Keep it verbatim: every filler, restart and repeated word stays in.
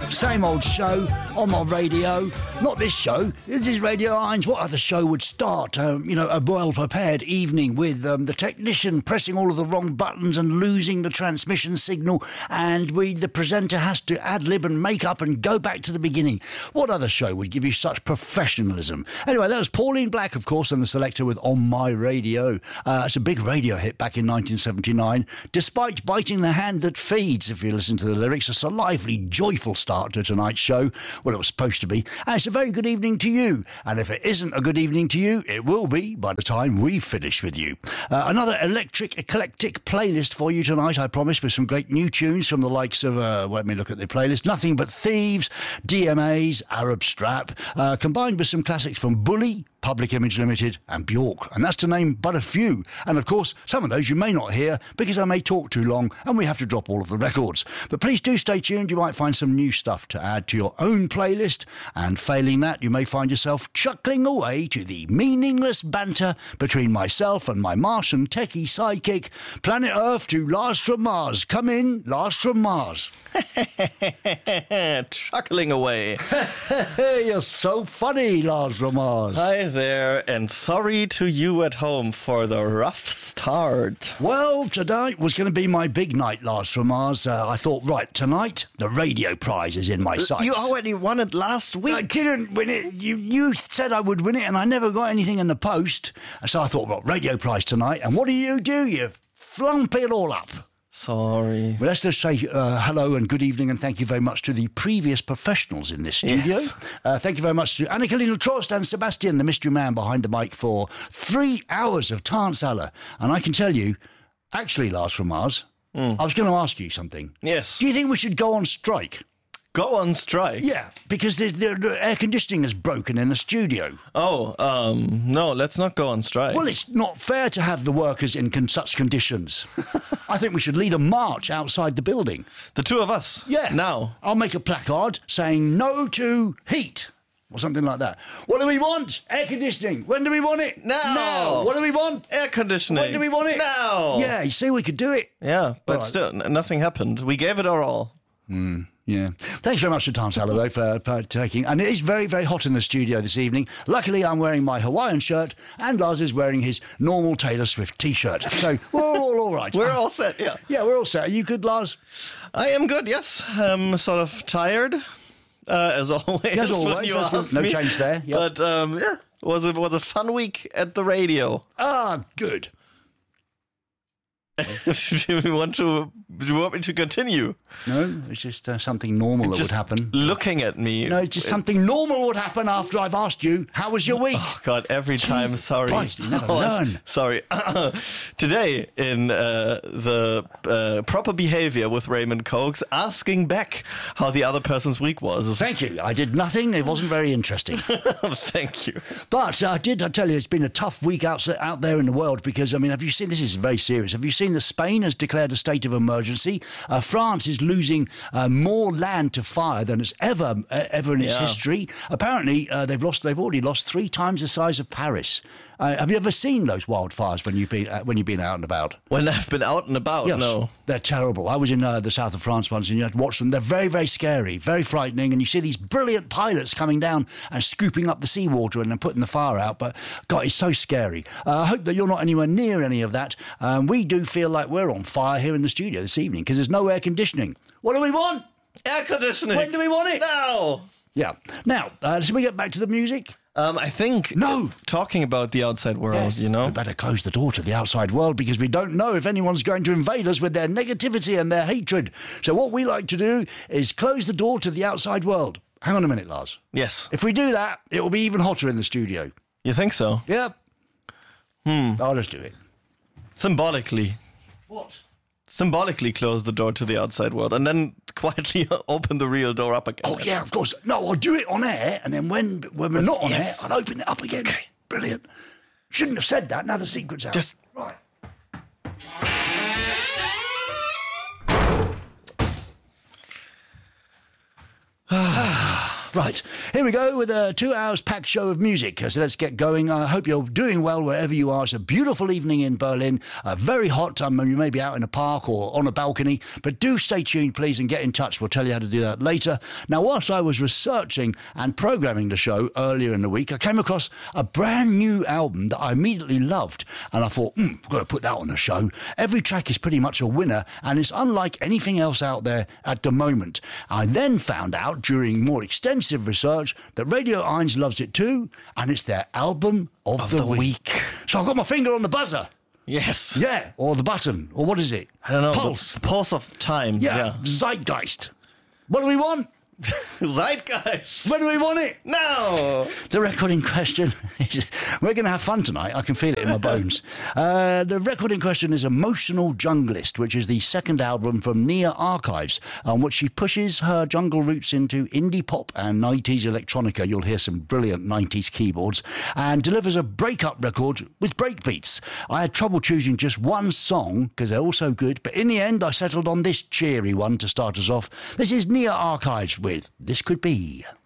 Same old show on my radio. Not this show. This is Radio Hines. What other show would start, um, you know, a well-prepared evening with um, the technician pressing all of the wrong buttons and losing the transmission signal, and we, the presenter has to ad-lib and make up and go back to the beginning. What other show would give you such professionalism? Anyway, that was Pauline Black, of course, and the Selector with On My Radio. Uh, it's a big radio hit back in nineteen seventy-nine. Despite biting the hand that feeds, if you listen to the lyrics, it's a lively, joyful start to tonight's show. Well, it was supposed to be. And it's a very good evening to you. And if it isn't a good evening to you, it will be by the time we finish with you. Uh, another electric, eclectic playlist for you tonight, I promise, with some great new tunes from the likes of, uh, let me look at the playlist, Nothing But Thieves, D M As, Arab Strap, uh, combined with some classics from Bully, Public Image Limited and Bjork, and that's to name but a few. And of course, some of those you may not hear because I may talk too long and we have to drop all of the records. But please do stay tuned. You might find some new stuff to add to your own playlist, and failing that, you may find yourself chuckling away to the meaningless banter between myself and my Martian techie sidekick, Planet Earth to Lars from Mars. Come in, Lars from Mars. Chuckling away. You're so funny, Lars from Mars. Hi there, and sorry to you at home for the rough start. Well, tonight was going to be my big night, Lars from Mars. Uh, I thought, right, tonight, the radio prize is in my sights. You already won it last week. I didn't win it. You you said I would win it, and I never got anything in the post. So I thought, well, radio prize tonight. And what do you do? You flump it all up. Sorry. Well, let's just say uh, hello and good evening and thank you very much to the previous professionals in this studio. Yes. Uh, thank you very much to Anna-Kalina Trost and Sebastian, the mystery man behind the mic, for three hours of Tanzala. And I can tell you, actually, Lars from Mars, mm. I was going to ask you something. Yes. Do you think we should go on strike? Go on strike? Yeah, because the, the, the air conditioning is broken in the studio. Oh, um, no, let's not go on strike. Well, it's not fair to have the workers in con- such conditions. I think we should lead a march outside the building. The two of us? Yeah. Now? I'll make a placard saying no to heat. Or something like that. What do we want? Air conditioning. When do we want it? Now. Now. What do we want? Air conditioning. When do we want it? Now. Yeah, you see, we could do it. Yeah, but right. still, n- nothing happened. We gave it our all. Mm, yeah. Thanks very much to Tanzala, though, for, for taking... And it is very, very hot in the studio this evening. Luckily, I'm wearing my Hawaiian shirt, and Lars is wearing his normal Taylor Swift T-shirt. So we're all all right. We're all set, yeah. Yeah, we're all set. Are you good, Lars? I am good, yes. I'm sort of tired, uh, as always. As always, when you that's good. ask No me. change there. Yep. But, um, yeah, it was, a, was a fun week at the radio. Ah, good. do we want to? Do you want me to continue? No, it's just uh, something normal that Just would happen. Looking at me. No, it's just something normal would happen after I've asked you, how was your week? Oh God! Every time, Jesus sorry. Christ, you never Oh, learn. Sorry. Today in uh, the uh, proper behavior with Raymond Cokes, asking back how the other person's week was. Thank you. I did nothing. It wasn't very interesting. Thank you. But I did, I tell you, it's been a tough week out, out there in the world because, I mean, have you seen, this is very serious, have you seen that Spain has declared a state of emergency? Uh, France is losing uh, more land to fire than it's ever, uh, ever in its Yeah. history. Apparently, uh, they've lost, they've already lost three times the size of Paris. Uh, have you ever seen those wildfires when you've been uh, when you've been out and about? When I've been out and about, Yes, no. they're terrible. I was in uh, the south of France once and you had to watch them. They're very, very scary, very frightening. And you see these brilliant pilots coming down and scooping up the seawater and then putting the fire out. But, God, it's so scary. Uh, I hope that you're not anywhere near any of that. Um, we do feel like we're on fire here in the studio this evening because there's no air conditioning. What do we want? Air conditioning. When do we want it? Now. Yeah. Now, uh, should we get back to the music? Um, I think No. talking about the outside world, Yes. you know. We better close the door to the outside world because we don't know if anyone's going to invade us with their negativity and their hatred. So what we like to do is close the door to the outside world. Hang on a minute, Lars. Yes. If we do that, it will be even hotter in the studio. You think so? Yeah. Hmm. Oh, let's do it. Symbolically. What? Symbolically close the door to the outside world and then quietly open the real door up again. Oh, yeah, of course. No, I'll do it on air, and then when when we're not on Yes. air, I'll open it up again. Okay. Brilliant. Shouldn't have said that. Now the secret's out. Just- Right. Right, here we go with a two hours packed show of music. So let's get going. I hope you're doing well wherever you are. It's a beautiful evening in Berlin, uh, very hot. Um, you may be out in a park or on a balcony, but do stay tuned, please, and get in touch. We'll tell you how to do that later. Now, whilst I was researching and programming the show earlier in the week, I came across a brand new album that I immediately loved, and I thought, mm, I've got to put that on the show. Every track is pretty much a winner, and it's unlike anything else out there at the moment. I then found out during more extensive research that Radio Eins loves it too, and it's their album of, Of the, the week. week. So I've got my finger on the buzzer. Yes. Yeah, or the button, or what is it? I don't know. Pulse. The pulse of times. Yeah, Yeah. Zeitgeist. What do we want? Zeitgeist. When do we want it? No. The record in question, we're going to have fun tonight. I can feel it in my bones. Uh, the record in question is Emotional Junglist, which is the second album from Nia Archives, on which she pushes her jungle roots into indie pop and nineties electronica. You'll hear some brilliant nineties keyboards, and delivers a breakup record with breakbeats. I had trouble choosing just one song because they're all so good, but in the end I settled on this cheery one to start us off. This is Nia Archives with This Could Be.